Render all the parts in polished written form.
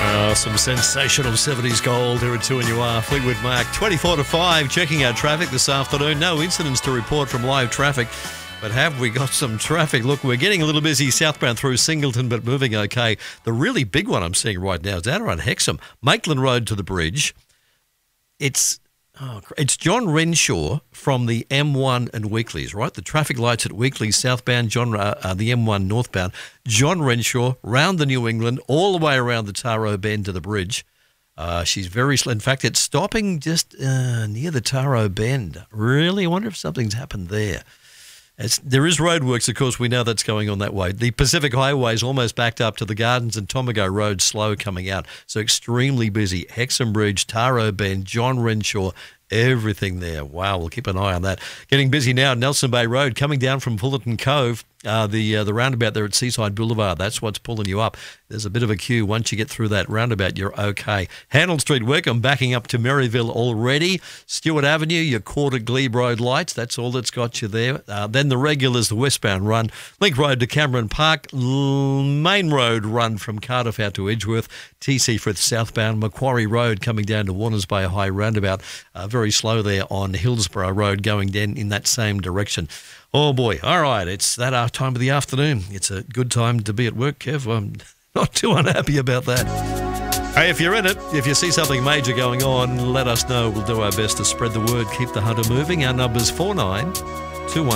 Some sensational 70s gold here at 2 and you are. Fleetwood Mac, 24 to 5, checking our traffic this afternoon. No incidents to report from live traffic, but have we got some traffic? Look, we're getting a little busy southbound through Singleton, but moving okay. The really big one I'm seeing right now is out around Hexham, Maitland Road to the bridge. It's John Renshaw from the M1 and Weekleys, right? The traffic lights at Weekleys southbound, the M1 northbound. John Renshaw, round the New England, all the way around the Taro Bend to the bridge. She's very slow. In fact, it's stopping just near the Taro Bend. Really? I wonder if something's happened there. There is roadworks, of course, we know that's going on that way. The Pacific Highway is almost backed up to the Gardens and Tomago Road, slow coming out. So extremely busy. Hexham Bridge, Taro Bend, John Renshaw, everything there. Wow, we'll keep an eye on that. Getting busy now, Nelson Bay Road, coming down from Fullerton Cove, the roundabout there at Seaside Boulevard. That's what's pulling you up. There's a bit of a queue. Once you get through that roundabout, you're okay. Handel Street, Wickham, backing up to Maryville already. Stewart Avenue, your quarter Glebe Road lights. That's all that's got you there. Then the regulars, the westbound run. Link Road to Cameron Park. Main Road run from Cardiff out to Edgeworth. TC Frith southbound. Macquarie Road coming down to Warners Bay High roundabout. Very slow there on Hillsborough Road going down in that same direction. Oh, boy. All right. It's that time of the afternoon. It's a good time to be at work, Kev. I'm not too unhappy about that. Hey, if you're in it, if you see something major going on, let us know. We'll do our best to spread the word, keep the hunter moving. Our number's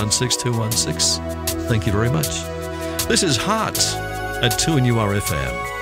49-216-216. Thank you very much. This is Heart at 2 and URFM.